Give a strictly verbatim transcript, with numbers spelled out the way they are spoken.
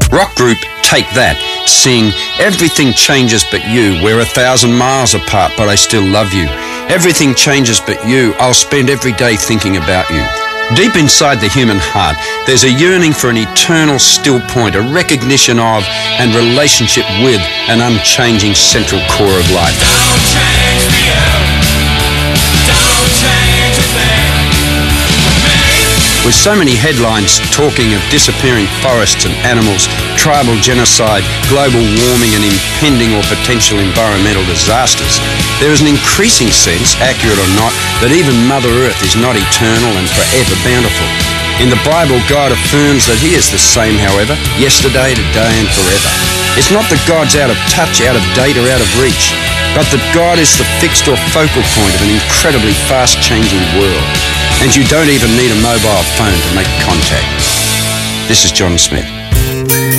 Rock group Take That sing, everything changes but you. We're a thousand miles apart, but I still love you. Everything changes but you. I'll spend every day thinking about you. Deep inside the human heart, there's a yearning for an eternal still point, a recognition of and relationship with an unchanging central core of life. Don't change me up. Don't change a thing. With so many headlines talking of disappearing forests and animals, tribal genocide, global warming and impending or potential environmental disasters, there is an increasing sense, accurate or not, that even Mother Earth is not eternal and forever bountiful. In the Bible, God affirms that He is the same, however, yesterday, today and forever. It's not that God's out of touch, out of date or out of reach, but that God is the fixed or focal point of an incredibly fast-changing world. And you don't even need a mobile phone to make contact. This is John Smith.